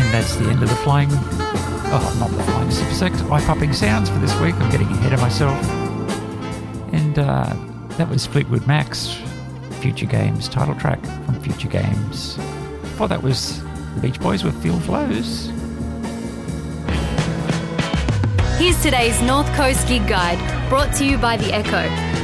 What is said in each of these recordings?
that's the end of the flying... Oh, not the flying super eye-popping sounds for this week. I'm getting ahead of myself. And that was Fleetwood Mac's Future Games title track from Future Games. Before that was the Beach Boys with Field Flows. Here's today's North Coast Gig Guide, brought to you by The Echo.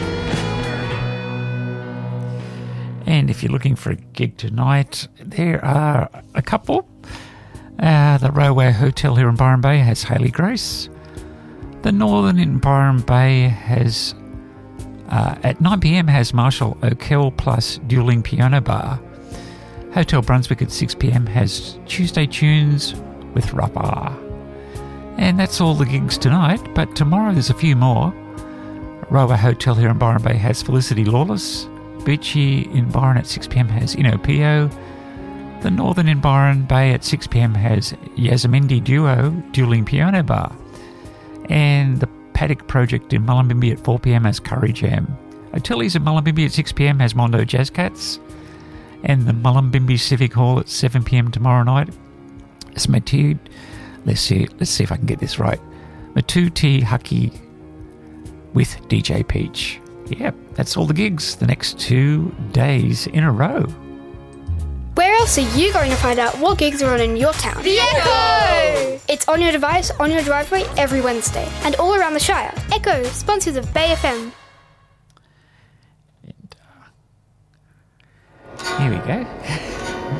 And if you're looking for a gig tonight, there are a couple. The Railway Hotel here in Byron Bay has Hayley Grace. The Northern in Byron Bay has, at 9 p.m, has Marshall O'Kell plus Dueling Piano Bar. Hotel Brunswick at 6 p.m. has Tuesday Tunes with Rapa. And that's all the gigs tonight, but tomorrow there's a few more. Railway Hotel here in Byron Bay has Felicity Lawless. Beachy in Byron at 6 p.m. has Inopio. The Northern in Byron Bay at 6 p.m. has Yazamindi Duo Dueling Piano Bar. And the Paddock Project in Mullumbimby at 4 p.m. has Curry Jam. O'Tilly's in Mullumbimby at 6 p.m. has Mondo Jazz Cats. And the Mullumbimby Civic Hall at 7 p.m. tomorrow night is Matude. Let's see if I can get this right. Matuti Hucky with DJ Peach. Yep, that's all the gigs the next 2 days in a row. Where else are you going to find out what gigs are on in your town? The Echo! It's on your device, on your driveway, every Wednesday. And all around the Shire. Echo, sponsors of Bay FM. And, here we go.